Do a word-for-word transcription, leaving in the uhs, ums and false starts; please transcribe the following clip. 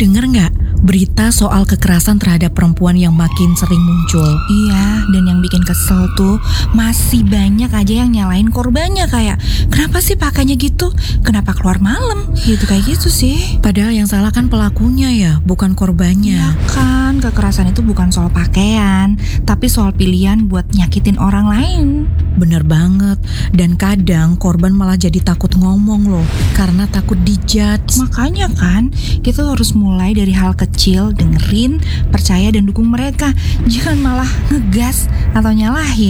denger nggak berita soal kekerasan terhadap perempuan yang makin sering muncul? Iya, dan yang bikin kesel tuh masih banyak aja yang nyalain korbannya, kayak kenapa sih pakainya gitu? Kenapa keluar malam? Gitu kayak gitu sih. Padahal yang salah kan pelakunya ya, bukan korbannya. Ya kan, kekerasan itu bukan soal pakaian, tapi soal pilihan buat nyakitin orang lain. Bener banget. Dan kadang korban malah jadi takut ngomong loh, karena takut dijudge. Makanya kan, kita harus mulai dari hal kecil, dengerin, percaya dan dukung mereka. Jangan malah ngegas atau nyalahin.